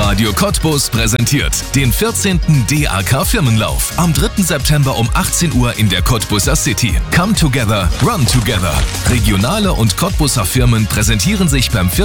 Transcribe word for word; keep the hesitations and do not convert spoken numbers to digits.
Radio Cottbus präsentiert den vierzehnten D A K Firmenlauf am dritten September um achtzehn Uhr in der Cottbuser City. Come together, run together. Regionale und Cottbuser Firmen präsentieren sich beim vierzehnten